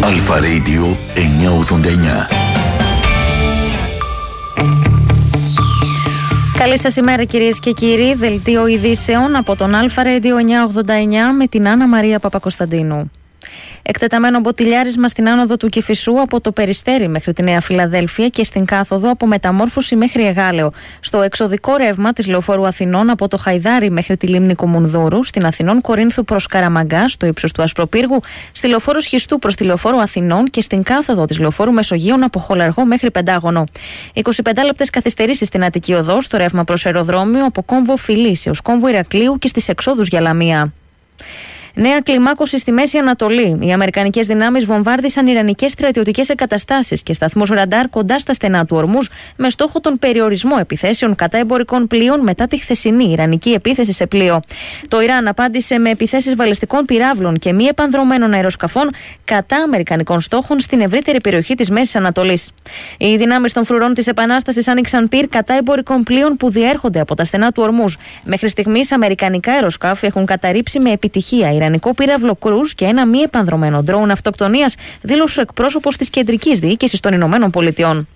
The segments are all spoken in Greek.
Αλφα Radio 989. Καλή σας ημέρα κυρίες και κύριοι. Δελτίο ειδήσεων από τον Αλφα Radio 989 με την Άννα Μαρία Παπακοσταντίνου. Εκτεταμένο μποτιλιάρισμα στην άνοδο του Κηφισού από το Περιστέρι μέχρι τη Νέα Φιλαδέλφεια και στην κάθοδο από Μεταμόρφωση μέχρι Εγάλεο. Στο εξωδικό ρεύμα της Λεωφόρου Αθηνών από το Χαϊδάρι μέχρι τη Λίμνη Κομουνδούρου, στην Αθηνών Κορίνθου προς Καραμαγκά, στο ύψος του Ασπροπύργου, στη Λεωφόρο Σχιστού προς τη Λεωφόρο Αθηνών και στην κάθοδο της Λεωφόρου Μεσογείων από Χολαργό μέχρι Πεντάγωνο. 25 λεπτές καθυστερήσεις στην Αττική Οδό, στο ρεύμα προς αεροδρόμιο από κόμβο Φιλής έως κόμβο Ηρακλείου και στις εξόδους για Λαμία. Νέα κλιμάκωση στη Μέση Ανατολή. Οι αμερικανικές δυνάμεις βομβάρδισαν ιρανικές στρατιωτικές εγκαταστάσεις και σταθμούς ραντάρ κοντά στα στενά του Ορμούζ με στόχο τον περιορισμό επιθέσεων κατά εμπορικών πλοίων μετά τη χθεσινή ιρανική επίθεση σε πλοίο. Το Ιράν απάντησε με επιθέσεις βαλιστικών πυράβλων και μη επανδρωμένων αεροσκαφών κατά αμερικανικών στόχων στην ευρύτερη περιοχή της Μέσης Ανατολής. Οι δυνάμεις των φρουρών της Επανάστασης άνοιξαν πυρ κατά εμπορικών πλοίων που διέρχονται από τα στενά του Ορμούζ. Μέχρι στιγμής, αμερικανικά αεροσκάφη έχουν καταρρύψει με επιτυχία ιρανικό πύραυλο Κρούζ και ένα μη επανδρωμένο ντρόουν αυτοκτονίας, δήλωσε ο εκπρόσωπος της Κεντρικής Διοίκησης των Ηνωμένων Πολιτειών.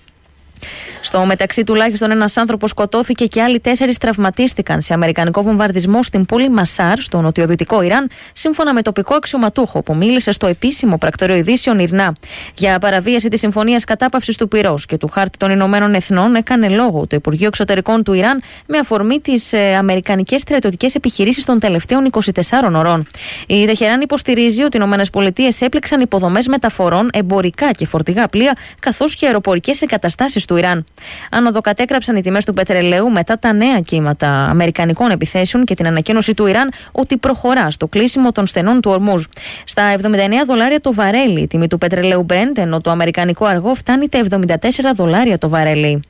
Στο μεταξύ, τουλάχιστον ένας άνθρωπος σκοτώθηκε και άλλοι 4 τραυματίστηκαν σε αμερικανικό βομβαρδισμό στην πόλη Μασάρ, στο νοτιοδυτικό Ιράν, σύμφωνα με τοπικό αξιωματούχο που μίλησε στο επίσημο πρακτορείο ειδήσεων Ιρνά. Για παραβίαση της συμφωνίας κατάπαυσης του πυρός και του χάρτη των Ηνωμένων Εθνών έκανε λόγο το Υπουργείο Εξωτερικών του Ιράν με αφορμή τις αμερικανικές στρατιωτικές επιχειρήσεις των τελευταίων 24 ωρών. Η Τεχεράν υποστηρίζει ότι οι ΗΠΑ έπληξαν υποδομές μεταφορών, εμπορικά και φορτηγά πλοία, καθώς και αεροπορικές εγκαταστάσεις του Ιράν. Άνοδο κατέγραψαν οι τιμές του πετρελαίου μετά τα νέα κύματα αμερικανικών επιθέσεων και την ανακοίνωση του Ιράν ότι προχωρά στο κλείσιμο των στενών του Ορμούζ. Στα $79 το βαρέλι η τιμή του πετρελαίου Brent, ενώ το αμερικανικό αργό φτάνει τα $74 το βαρέλι.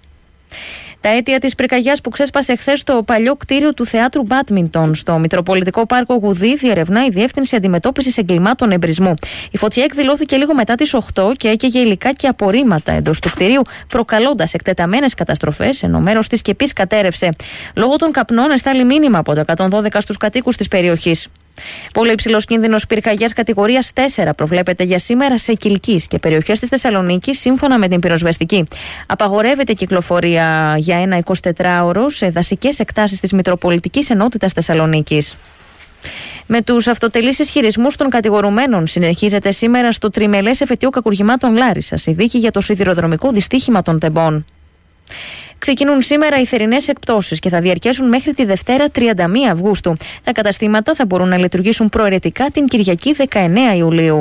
Τα αίτια της πυρκαγιάς που ξέσπασε χθες στο παλιό κτίριο του Θεάτρου Μπάντμιντον στο Μητροπολιτικό Πάρκο Γουδί διερευνά η Διεύθυνση Αντιμετώπισης Εγκλημάτων Εμπρισμού. Η φωτιά εκδηλώθηκε λίγο μετά τις 8 και έκαιγε υλικά και απορρίμματα εντός του κτηρίου, προκαλώντας εκτεταμένες καταστροφές, ενώ μέρος της σκεπής κατέρευσε. Λόγω των καπνών εστάλει μήνυμα από το 112 στους κατοίκους της περιοχής. Πολύ υψηλός κίνδυνος πυρκαγιάς κατηγορίας 4 προβλέπεται για σήμερα σε Κιλκής και περιοχές της Θεσσαλονίκης, σύμφωνα με την πυροσβεστική. Απαγορεύεται κυκλοφορία για ένα 24ωρο σε δασικές εκτάσεις της Μητροπολιτικής Ενότητας Θεσσαλονίκης. Με τους αυτοτελείς ισχυρισμούς των κατηγορουμένων συνεχίζεται σήμερα στο τριμελές εφετείο κακουργημάτων Λάρισσας η δίκη για το σιδηροδρομικό δυστύχημα των Τεμπών. Ξεκινούν σήμερα οι θερινές εκπτώσεις και θα διαρκέσουν μέχρι τη Δευτέρα 31 Αυγούστου. Τα καταστήματα θα μπορούν να λειτουργήσουν προαιρετικά την Κυριακή 19 Ιουλίου.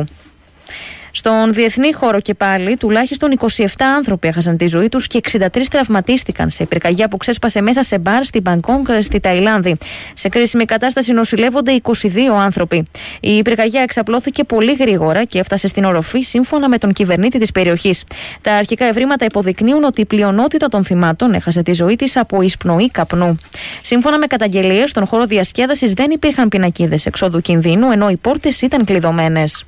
Στον διεθνή χώρο και πάλι, τουλάχιστον 27 άνθρωποι έχασαν τη ζωή τους και 63 τραυματίστηκαν σε πυρκαγιά που ξέσπασε μέσα σε μπαρ στην Μπαγκόγκ στη Ταϊλάνδη. Σε κρίσιμη κατάσταση νοσηλεύονται 22 άνθρωποι. Η πυρκαγιά εξαπλώθηκε πολύ γρήγορα και έφτασε στην οροφή σύμφωνα με τον κυβερνήτη της περιοχής. Τα αρχικά ευρήματα υποδεικνύουν ότι η πλειονότητα των θυμάτων έχασε τη ζωή της από εισπνοή καπνού. Σύμφωνα με καταγγελίες, στον χώρο διασκέδασης δεν υπήρχαν πινακίδες εξόδου κινδύνου, ενώ οι πόρτες ήταν κλειδωμένες.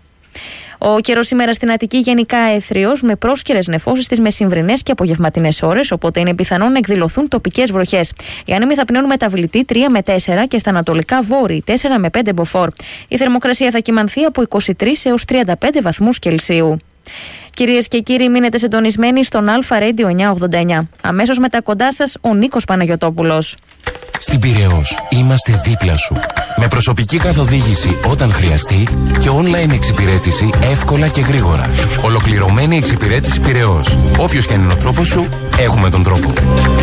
Ο καιρός σήμερα στην Αττική γενικά έθριος, με πρόσκαιρες νεφώσεις στις μεσημβρινές και απογευματινές ώρες, οπότε είναι πιθανόν να εκδηλωθούν τοπικές βροχές. Οι άνεμοι θα πνέουν μεταβλητή 3 με 4 και στα ανατολικά βόρειοι 4 με 5 μποφόρ. Η θερμοκρασία θα κυμανθεί από 23 έως 35 βαθμούς Κελσίου. Κυρίες και κύριοι, μείνετε συντονισμένοι στον Αλφα Radio 989. Αμέσως μετά κοντά σας ο Νίκος Παναγιωτόπουλος. Στην Πειραιώς είμαστε δίπλα σου. Με προσωπική καθοδήγηση όταν χρειαστεί και online εξυπηρέτηση εύκολα και γρήγορα. Ολοκληρωμένη εξυπηρέτηση Πειραιώς. Όποιος και αν είναι ο τρόπος σου, έχουμε τον τρόπο.